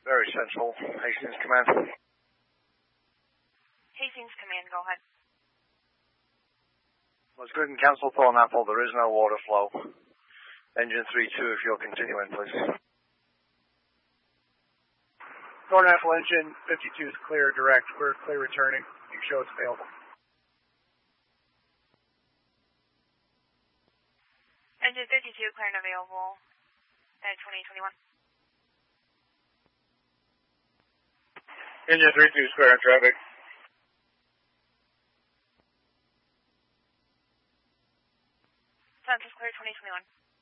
Very Central, Hastings Command. Hastings Command, go ahead. West Glidden Council, Thorn Apple, there is no water flow. Engine 3-2, if you're continuing, please. Thorn Apple engine 52 is clear, direct. We're clear returning. You show it's available. Engine 52, clear and available at 2021. Engine 3-2 is clear in traffic. Census clear 2021.